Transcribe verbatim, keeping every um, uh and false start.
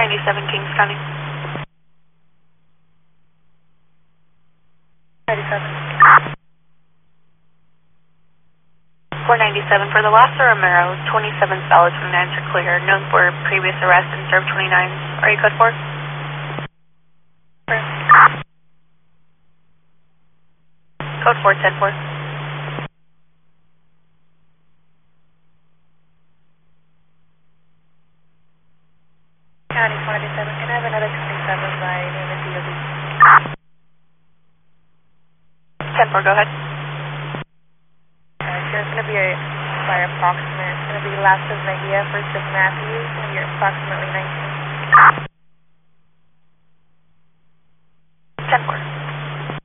ninety-seven Kings County. ninety-seven. four ninety-seven for the Lassa Romero, twenty-seven solid, twenty-nine are clear, known for previous arrest and served twenty-nine. Are you code four? Code four, ten four. County four ninety-seven, can I have another twenty-seven by name and D O B? ten four, go ahead. Alright, sure, it's going to be a, by approximate, it's going to be Las Vegas versus Matthews, it's going to be approximately nineteen.